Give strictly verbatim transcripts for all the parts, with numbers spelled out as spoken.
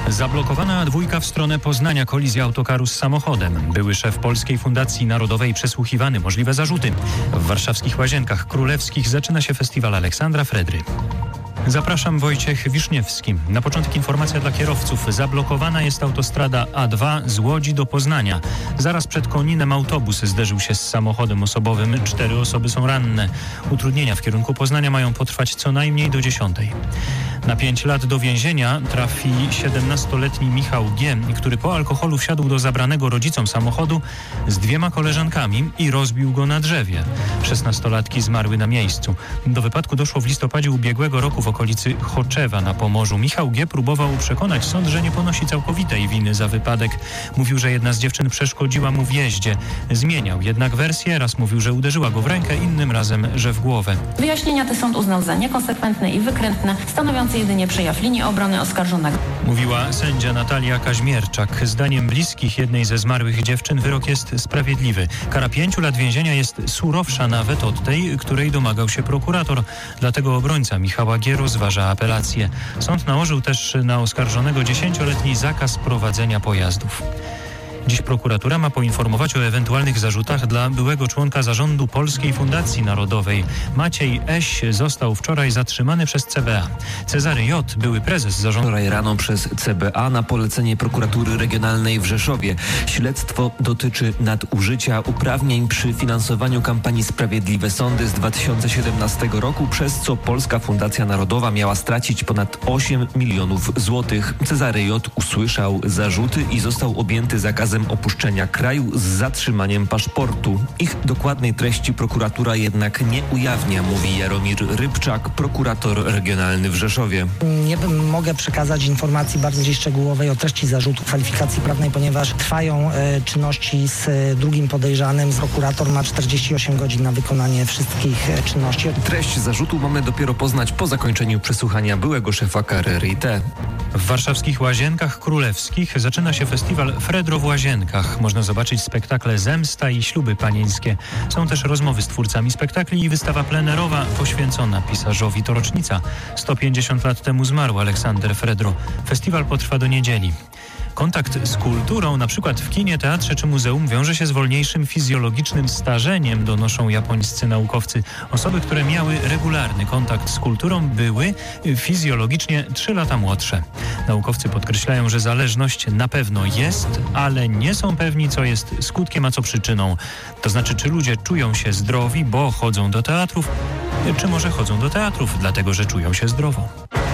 Zablokowana dwójka w stronę Poznania, kolizja autokaru z samochodem. Były szef Polskiej Fundacji Narodowej przesłuchiwany, możliwe zarzuty. W warszawskich Łazienkach Królewskich zaczyna się festiwal Aleksandra Fredry. Zapraszam, Wojciech Wiszniewski. Na początek informacja dla kierowców. Zablokowana jest autostrada A dwa z Łodzi do Poznania. Zaraz przed Koninem autobus zderzył się z samochodem osobowym. Cztery osoby są ranne. Utrudnienia w kierunku Poznania mają potrwać co najmniej do dziesiątej. Na pięć lat do więzienia trafi siedemnastoletni Michał G., który po alkoholu wsiadł do zabranego rodzicom samochodu z dwiema koleżankami i rozbił go na drzewie. Szesnastolatki zmarły na miejscu. Do wypadku doszło w listopadzie ubiegłego roku w okolicy Choczewa na Pomorzu. Michał G. próbował przekonać sąd, że nie ponosi całkowitej winy za wypadek. Mówił, że jedna z dziewczyn przeszkodziła mu w jeździe. Zmieniał jednak wersję. Raz mówił, że uderzyła go w rękę, innym razem, że w głowę. Wyjaśnienia te sąd uznał za niekonsekwentne i wykrętne, stanowiące jedynie przejaw linii obrony oskarżonego. Mówiła sędzia Natalia Kaźmierczak. Zdaniem bliskich jednej ze zmarłych dziewczyn wyrok jest sprawiedliwy. Kara pięciu lat więzienia jest surowsza nawet od tej, której domagał się prokurator. Dlatego obrońca Michała G. rozważa apelację. Sąd nałożył też na oskarżonego dziesięcioletni zakaz prowadzenia pojazdów. Dziś prokuratura ma poinformować o ewentualnych zarzutach dla byłego członka zarządu Polskiej Fundacji Narodowej. Maciej Eś został wczoraj zatrzymany przez C B A. Cezary J., były prezes zarządu. Wczoraj rano przez C B A na polecenie prokuratury regionalnej w Rzeszowie. Śledztwo dotyczy nadużycia uprawnień przy finansowaniu kampanii Sprawiedliwe Sądy z dwa tysiące siedemnastego roku, przez co Polska Fundacja Narodowa miała stracić ponad osiem milionów złotych. Cezary J. usłyszał zarzuty i został objęty zakazem opuszczenia kraju z zatrzymaniem paszportu. Ich dokładnej treści prokuratura jednak nie ujawnia, mówi Jaromir Rybczak, prokurator regionalny w Rzeszowie. Nie mogę przekazać informacji bardziej szczegółowej o treści zarzutu kwalifikacji prawnej, ponieważ trwają e, czynności z e, drugim podejrzanym. Prokurator ma czterdzieści osiem godzin na wykonanie wszystkich e, czynności. Treść zarzutu mamy dopiero poznać po zakończeniu przesłuchania byłego szefa K R R I T. W warszawskich Łazienkach Królewskich zaczyna się festiwal Fredro w Łazienkach. Można zobaczyć spektakle Zemsta i Śluby panieńskie. Są też rozmowy z twórcami spektakli i wystawa plenerowa poświęcona pisarzowi. To rocznica. sto pięćdziesiąt lat temu zmarł Aleksander Fredro. Festiwal potrwa do niedzieli. Kontakt z kulturą, na przykład w kinie, teatrze czy muzeum, wiąże się z wolniejszym fizjologicznym starzeniem, donoszą japońscy naukowcy. Osoby, które miały regularny kontakt z kulturą, były fizjologicznie trzy lata młodsze. Naukowcy podkreślają, że zależność na pewno jest, ale nie są pewni, co jest skutkiem, a co przyczyną. To znaczy, czy ludzie czują się zdrowi, bo chodzą do teatrów, czy może chodzą do teatrów, dlatego że czują się zdrowo.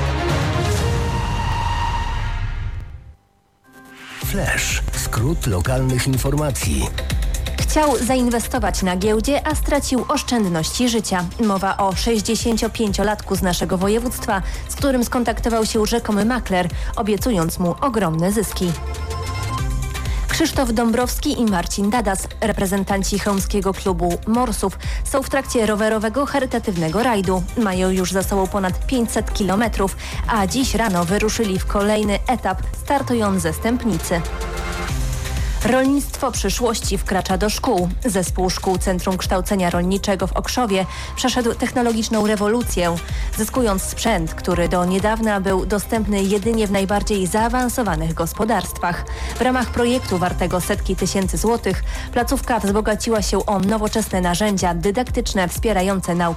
Flash. Skrót lokalnych informacji. Chciał zainwestować na giełdzie, a stracił oszczędności życia. Mowa o sześćdziesięciopięciolatku z naszego województwa, z którym skontaktował się rzekomy makler, obiecując mu ogromne zyski. Krzysztof Dąbrowski i Marcin Dadas, reprezentanci chełmskiego klubu Morsów, są w trakcie rowerowego charytatywnego rajdu. Mają już za sobą ponad pięćset kilometrów, a dziś rano wyruszyli w kolejny etap, startując ze Stępnicy. Rolnictwo przyszłości wkracza do szkół. Zespół Szkół Centrum Kształcenia Rolniczego w Okrzowie przeszedł technologiczną rewolucję, zyskując sprzęt, który do niedawna był dostępny jedynie w najbardziej zaawansowanych gospodarstwach. W ramach projektu wartego setki tysięcy złotych placówka wzbogaciła się o nowoczesne narzędzia dydaktyczne wspierające naukę